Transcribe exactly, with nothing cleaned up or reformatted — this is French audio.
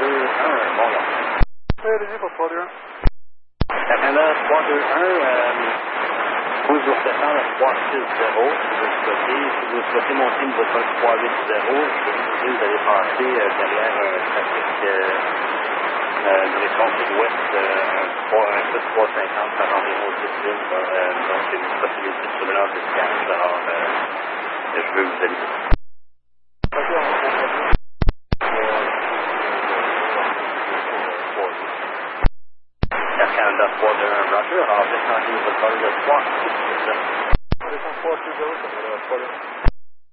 deux un, bon, là. Oui, allez-y pour trois deux un. Canada trois deux un, euh, vous vous redescendre à trois six zéro, si vous souhaitez. Si vous souhaitez monter une votre trois huit zéro, je vais vous dire vous allez passer euh, derrière un trafic euh, euh, direction sud-ouest, euh, un trois cent cinquante par environ dix mille. Euh, donc, c'est une possibilité de surveillance de cash. Alors, euh, je veux vous aider. Air Canada trois deux un, Roger. Alors, descendez votre vol de trois six zéro. trois six zéro, ça va trois deux un.